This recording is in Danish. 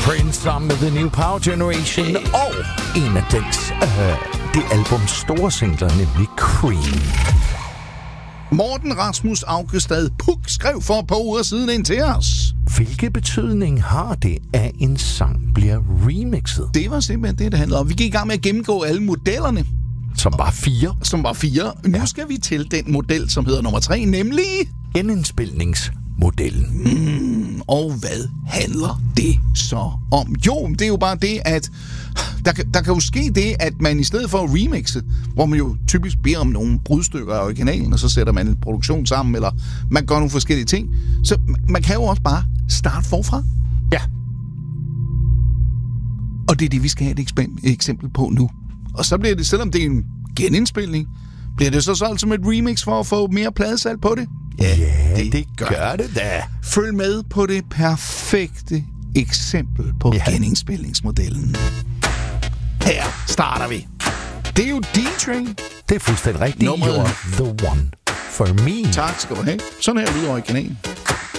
Prince sammen med The New Power Generation, og en af det albums store singler, nemlig Cream. Morten Rasmus Augestad Puk skrev for et par uger siden ind til os. Hvilke betydning har det, at en sang bliver remixet? Det var simpelthen det handlede om. Vi gik i gang med at gennemgå alle modellerne. Som var 4. Nu skal vi til den model, som hedder nummer 3, nemlig... genindspilningsmodellen. Og hvad handler det så om? Jo, det er jo bare det, at der kan jo ske det, at man i stedet for at remixe, hvor man jo typisk beder om nogle brudstykker af originalen, og så sætter man en produktion sammen, eller man gør nogle forskellige ting, så man kan jo også bare starte forfra. Ja. Og det er det, vi skal have et eksempel på nu. Og så bliver det, selvom det er en genindspilning, bliver det så solgt som et remix for at få mere pladesalg på det? Ja, det gør det da. Følg med på det perfekte eksempel på genindspilningsmodellen. Her starter vi. Det er jo D-Train. Det er fuldstændig rigtigt. You're the one for me. Tak skal du have. Sådan her lyder originalen.